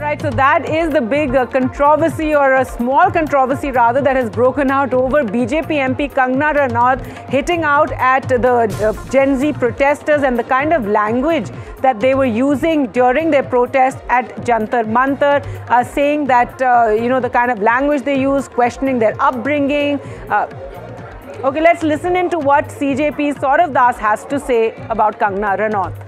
Right, so that is the big controversy, or a small controversy rather, that has broken out over BJP MP Kangana Ranaut hitting out at the Gen Z protesters and the kind of language that they were using during their protest at Jantar Mantar, saying that, the kind of language they use, questioning their upbringing. Okay, let's listen into what CJP's Saurav Das has to say about Kangana Ranaut.